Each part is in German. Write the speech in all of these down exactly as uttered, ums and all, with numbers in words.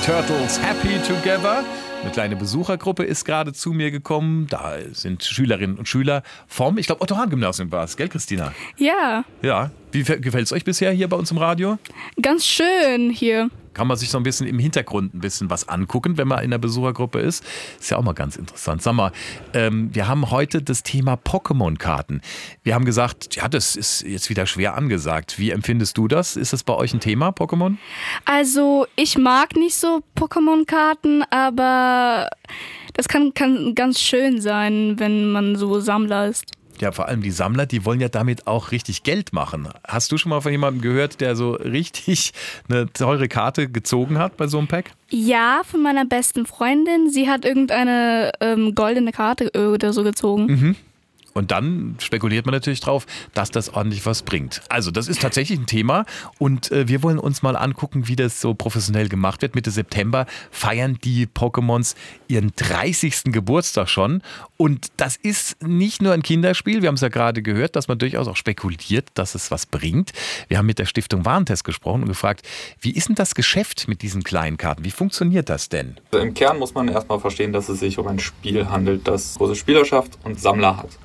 Turtles Happy Together. Eine kleine Besuchergruppe ist gerade zu mir gekommen. Da sind Schülerinnen und Schüler vom, ich glaube, Otto-Hahn-Gymnasium war es, gell, Christina? Ja. Ja. Wie gefällt es euch bisher hier bei uns im Radio? Ganz schön hier. Kann man sich so ein bisschen im Hintergrund ein bisschen was angucken, wenn man in der Besuchergruppe ist. Ist ja auch mal ganz interessant. Sag mal, ähm, wir haben heute das Thema Pokémon-Karten. Wir haben gesagt, ja, das ist jetzt wieder schwer angesagt. Wie empfindest du das? Ist das bei euch ein Thema, Pokémon? Also ich mag nicht so Pokémon-Karten, aber das kann, kann ganz schön sein, wenn man so Sammler ist. Ja, vor allem die Sammler, die wollen ja damit auch richtig Geld machen. Hast du schon mal von jemandem gehört, der so richtig eine teure Karte gezogen hat bei so einem Pack? Ja, von meiner besten Freundin. Sie hat irgendeine ähm, goldene Karte oder so gezogen. Mhm. Und dann spekuliert man natürlich drauf, dass das ordentlich was bringt. Also das ist tatsächlich ein Thema und äh, wir wollen uns mal angucken, wie das so professionell gemacht wird. Mitte September feiern die Pokémons ihren dreißigsten Geburtstag schon. Und das ist nicht nur ein Kinderspiel, wir haben es ja gerade gehört, dass man durchaus auch spekuliert, dass es was bringt. Wir haben mit der Stiftung Warentest gesprochen und gefragt, wie ist denn das Geschäft mit diesen kleinen Karten? Wie funktioniert das denn? Also im Kern muss man erstmal verstehen, dass es sich um ein Spiel handelt, das große Spielerschaft und Sammler hat.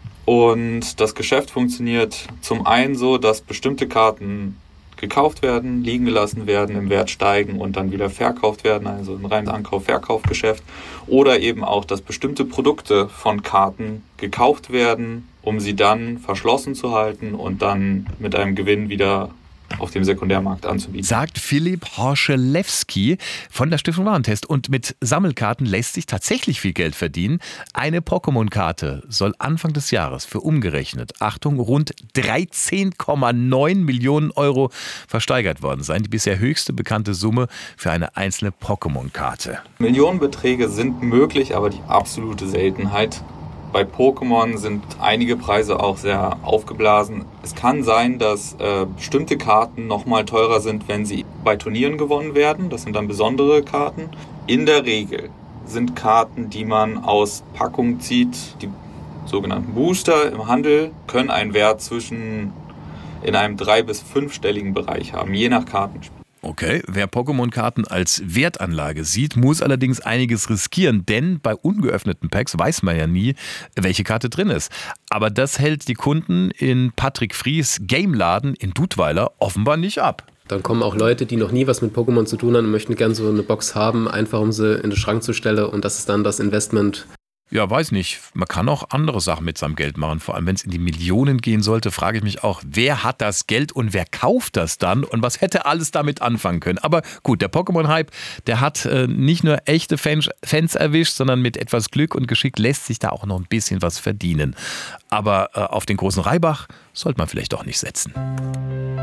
Und das Geschäft funktioniert zum einen so, dass bestimmte Karten gekauft werden, liegen gelassen werden, im Wert steigen und dann wieder verkauft werden, also ein reines Ankauf-Verkauf-Geschäft. Oder eben auch, dass bestimmte Produkte von Karten gekauft werden, um sie dann verschlossen zu halten und dann mit einem Gewinn wieder auf dem Sekundärmarkt anzubieten. Sagt Philipp Horschelewski von der Stiftung Warentest. Und mit Sammelkarten lässt sich tatsächlich viel Geld verdienen. Eine Pokémon-Karte soll Anfang des Jahres für umgerechnet, Achtung, rund dreizehn Komma neun Millionen Euro versteigert worden sein. Die bisher höchste bekannte Summe für eine einzelne Pokémon-Karte. Millionenbeträge sind möglich, aber die absolute Seltenheit. Bei Pokémon sind einige Preise auch sehr aufgeblasen. Es kann sein, dass äh, bestimmte Karten nochmal teurer sind, wenn sie bei Turnieren gewonnen werden. Das sind dann besondere Karten. In der Regel sind Karten, die man aus Packung zieht, die sogenannten Booster im Handel, können einen Wert zwischen in einem drei- bis fünfstelligen Bereich haben, je nach Kartenspiel. Okay, wer Pokémon-Karten als Wertanlage sieht, muss allerdings einiges riskieren, denn bei ungeöffneten Packs weiß man ja nie, welche Karte drin ist. Aber das hält die Kunden in Patrick Fries Gameladen in Dudweiler offenbar nicht ab. Dann kommen auch Leute, die noch nie was mit Pokémon zu tun haben und möchten gerne so eine Box haben, einfach um sie in den Schrank zu stellen, und das ist dann das Investment. Ja, weiß nicht. Man kann auch andere Sachen mit seinem Geld machen. Vor allem, wenn es in die Millionen gehen sollte, frage ich mich auch, wer hat das Geld und wer kauft das dann und was hätte alles damit anfangen können. Aber gut, der Pokémon-Hype, der hat äh, nicht nur echte Fans, Fans erwischt, sondern mit etwas Glück und Geschick lässt sich da auch noch ein bisschen was verdienen. Aber äh, auf den großen Reibach sollte man vielleicht doch nicht setzen.